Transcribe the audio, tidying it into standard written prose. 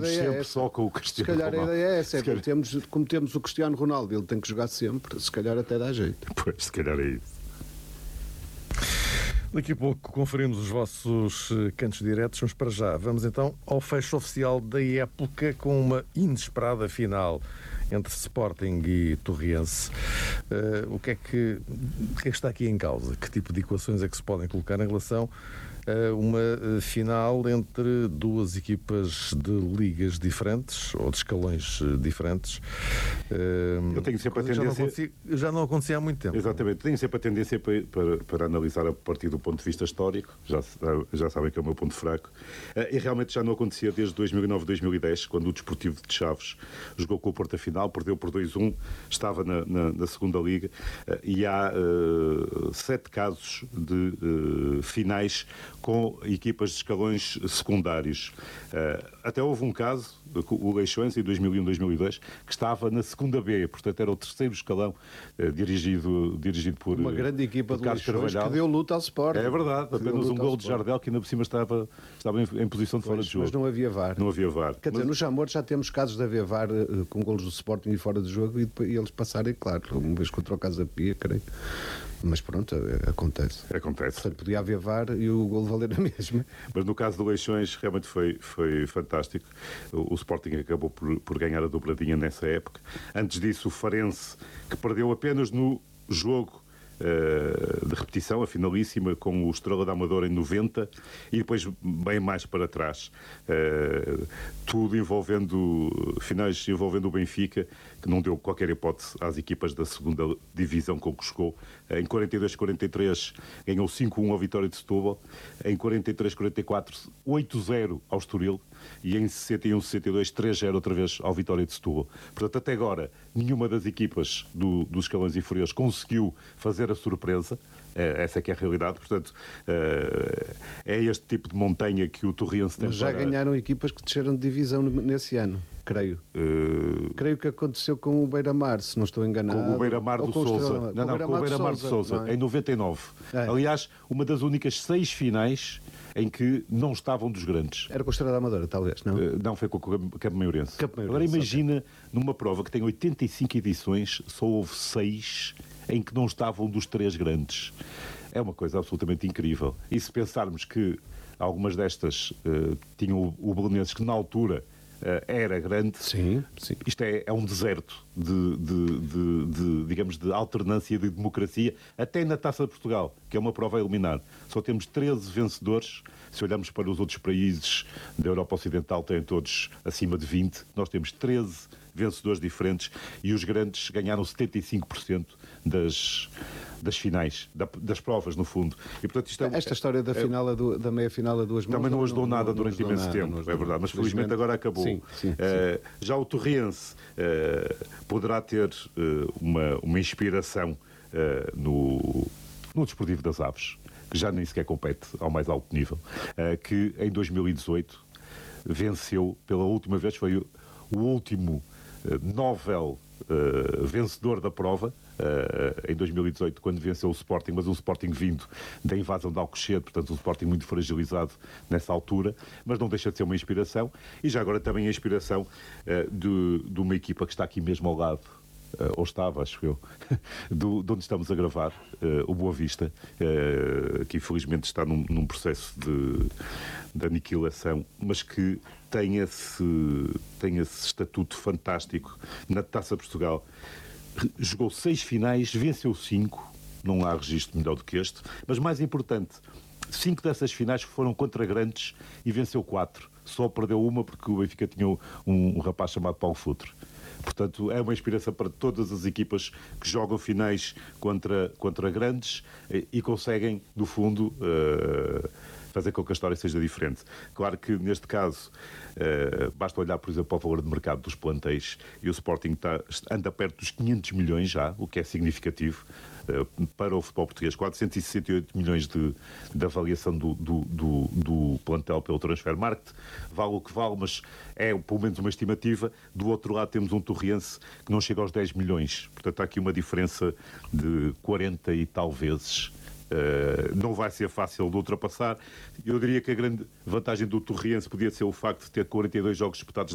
ideia sempre é essa. só com o Cristiano Ronaldo. Se calhar a ideia é essa. Como temos o Cristiano Ronaldo, ele tem que jogar sempre, se calhar até dá jeito. Pois, se calhar é isso. Daqui a pouco conferimos os vossos cantos diretos, mas para já vamos então ao fecho oficial da época com uma inesperada final entre Sporting e Torriense. O que é que está aqui em causa? Que tipo de equações é que se podem colocar em relação a uma final entre duas equipas de ligas diferentes ou de escalões diferentes? Eu tenho sempre a tendência... Já não acontecia há muito tempo. Exatamente. Tenho sempre a tendência para analisar a partir do ponto de vista histórico. Já sabem que é o meu ponto fraco. E realmente já não acontecia desde 2009, 2010, quando o Desportivo de Chaves jogou com o Porto a final, perdeu por 2-1, estava na segunda liga, e há 7 casos de finais com equipas de escalões secundários. Até houve um caso, o Leixões, em 2001, 2002, que estava na segunda B, portanto era o terceiro escalão, dirigido por uma grande equipa de Carlos Leixões Carvalhal, que deu luta ao Sporting. É verdade, apenas um gol de Jardel que ainda por cima estava em posição de fora de jogo. Mas não havia VAR. Não havia VAR. Quer dizer, no Jamor já temos casos de haver VAR com golos do Sporting e fora de jogo e eles passarem, claro, uma vez contra o Casa Pia, creio. Mas pronto, acontece. Portanto, podia haver VAR e o gol valer a mesma. Mas no caso do Leixões realmente foi fantástico. O Sporting acabou por ganhar a dobradinha nessa época. Antes disso, o Farense, que perdeu apenas no jogo de repetição, a finalíssima, com o Estrela da Amadora em 90, e depois bem mais para trás, tudo finais envolvendo o Benfica, que não deu qualquer hipótese às equipas da segunda divisão com que chegou. Em 42-43 ganhou 5-1 ao Vitória de Setúbal, em 43-44 8-0 ao Estoril, e em 61-62 3-0 outra vez ao Vitória de Setúbal. Portanto, até agora nenhuma das equipas dos escalões inferiores conseguiu fazer a surpresa. Essa é que é a realidade. Portanto, é este tipo de montanha que o Torriense tem. Mas já ganharam equipas que desceram de divisão nesse ano, creio. Creio que aconteceu com o Beira-Mar, se não estou enganado. Com o Beira-Mar do Sousa. Não, com o Beira-Mar do Sousa, em 99. Aliás, uma das únicas 6 finais em que não estavam dos grandes. Era com a Estrela da Amadora, talvez, não? Não, foi com o Campo Maiorense. Agora imagina, numa prova que tem 85 edições, só houve 6 em que não estavam dos 3 grandes. É uma coisa absolutamente incrível. E se pensarmos que algumas destas tinham o Belenenses, que na altura era grande, sim. Isto é um deserto digamos, de alternância, de democracia, até na Taça de Portugal, que é uma prova a eliminar. Só temos 13 vencedores. Se olharmos para os outros países da Europa Ocidental, têm todos acima de 20. Nós temos 13 vencedores diferentes e os grandes ganharam 75% das finais, das provas, no fundo. E, portanto, esta história da final, da meia-final a 2 mãos... Também não ajudou nada durante imenso tempo, é verdade, mas felizmente agora acabou. Sim. Já o Torriense poderá ter uma inspiração no Desportivo das Aves, que já nem sequer compete ao mais alto nível, que em 2018 venceu pela última vez, foi o último Nobel vencedor da prova, em 2018, quando venceu o Sporting, mas um Sporting vindo da invasão de Alcochete, portanto um Sporting muito fragilizado nessa altura, mas não deixa de ser uma inspiração. E já agora também a inspiração de uma equipa que está aqui mesmo ao lado, ou estava, acho eu, de onde estamos a gravar, o Boa Vista, que infelizmente está num processo de aniquilação, mas que tem esse estatuto fantástico na Taça de Portugal. Jogou 6 finais, venceu 5, não há registro melhor do que este, mas mais importante, 5 dessas finais foram contra grandes e venceu 4. Só perdeu uma porque o Benfica tinha um rapaz chamado Paulo Futre. Portanto, é uma inspiração para todas as equipas que jogam finais contra grandes e conseguem, no fundo, fazer com que a história seja diferente. Claro que, neste caso, basta olhar, por exemplo, para o valor de mercado dos plantéis, e o Sporting anda perto dos 500 milhões já, o que é significativo para o futebol português. 468 milhões de avaliação do plantel pelo Transfermarkt. Vale o que vale, mas é pelo menos uma estimativa. Do outro lado temos um Torriense que não chega aos 10 milhões. Portanto, há aqui uma diferença de 40 e tal vezes. Não vai ser fácil de ultrapassar. Eu diria que a grande vantagem do Torriense podia ser o facto de ter 42 jogos disputados